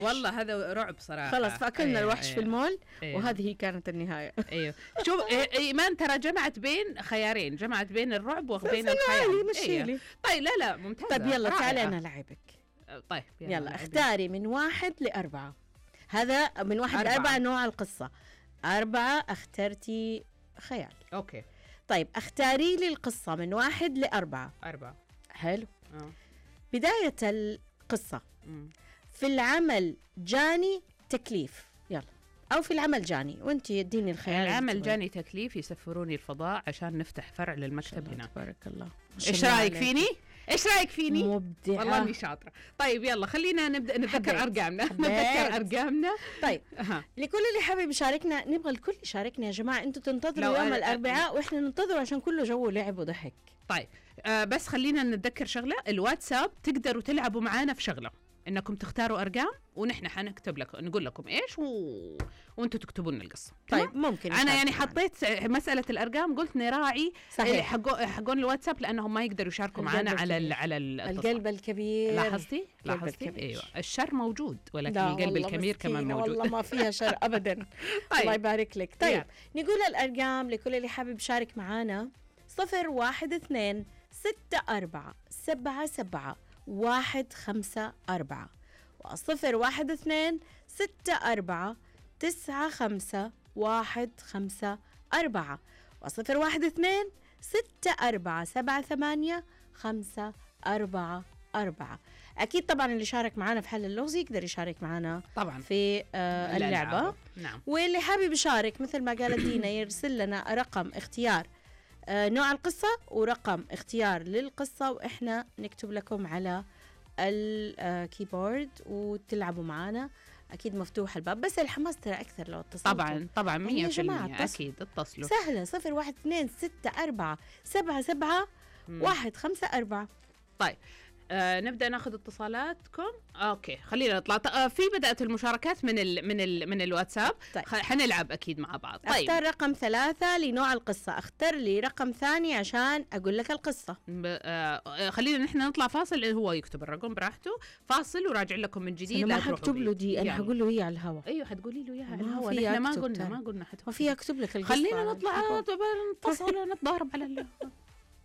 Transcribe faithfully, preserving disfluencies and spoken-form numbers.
والله هذا رعب صراحة. خلاص فأكلنا أيوه الوحش أيوه. في المول. أيوه. وهذه كانت النهاية. ايوه شوف ايمان ترى جمعت بين خيارين، جمعت بين الرعب وبين الخيال. مشيلي. أيوه. طيب لا لا ممتاز. طيب يلا تعالي أنا لعبك. طيب يلا, يلا اختاري من واحد لأربعة. هذا من واحد أربعة. لأربعة نوع القصة. أربعة اخترتي خيال. أوكي. طيب اختاري لي القصة من واحد لأربعة. أربعة. حلو. أوه. بداية القصة. مم. في العمل جاني تكليف. يلا. أو في العمل جاني وأنت يديني الخيال. العمل جاني تكليف يسفروني الفضاء عشان نفتح فرع للمكتب هنا. تبارك الله. إيش رأيك فيني؟ إيش رأيك فيني؟ مبدعة. والله إني شاطرة. طيب يلا خلينا نبدأ نتذكر أرقامنا. نتذكر أرقامنا. طيب أه. لكل اللي حابب يشاركنا، نبغى الكل يشاركنا يا جماعة. أنتوا تنتظروا يوم الأربعاء وإحنا ننتظر عشان كله جو لعب وضحك. طيب آه بس خلينا نتذكر شغلة، الواتساب تقدروا تلعبوا معانا في شغلة، إنكم تختاروا أرقام ونحن حنكتب لكم، نقول لكم إيش و... وأنتوا تكتبوا لنا القصة. طيب ممكن. أنا يعني حطيت مسألة الأرقام، قلت نراعي صحيح حقون حقون الواتساب لأنهم ما يقدروا يشاركوا معنا على ال على القلب الكبير. لاحظتي؟ لاحظتي؟ أيوة الشر موجود ولكن القلب الكبير كمان موجود. والله ما فيها شر أبدا. طيب. الله يبارك لك. طيب يعني. نقول الأرقام لكل اللي حابب يشارك معنا. صفر واحد اثنين ستة أربعة سبعة سبعة واحد خمسة أربعة وصفر واحد اثنين ستة أربعة تسعة خمسة واحد خمسة أربعة وصفر واحد اثنين ستة أربعة سبعة ثمانية خمسة أربعة أربعة. أكيد طبعا اللي شارك معنا في حل اللغز يقدر يشارك معنا طبعا في آه اللعبة. نعم. واللي حابب يشارك مثل ما قالت دينا يرسل لنا رقم اختيار آه نوع القصة ورقم اختيار للقصة وإحنا نكتب لكم على الكيبورد وتلعبوا معنا. أكيد مفتوح الباب، بس الحماس ترى أكثر لو اتصلتوا. طبعا طبعا مية في المية أكيد اتصلوا. سهلة. صفر واحد اثنين ستة أربعة سبعة سبعة واحد خمسة أربعة. طيب آه نبدأ ناخذ اتصالاتكم. اوكي خلينا نطلع. آه في بدأت المشاركات من ال من ال من الواتساب. طيب. حنلعب اكيد مع بعض. طيب. اختار رقم ثلاثة لنوع القصة. اختار لي رقم ثاني عشان اقول لك القصة. آه خلينا نحن نطلع فاصل، هو يكتب الرقم براحته، فاصل وراجع لكم من جديد. انا ما حكتب له دي، انا حقول له هي على الهواء. ايوه حتقولي له اياها على الهواء. نحن ما قلنا ما قلنا ما فيها اكتب لك القصة. خلينا نطلع نتصل ونتضارب على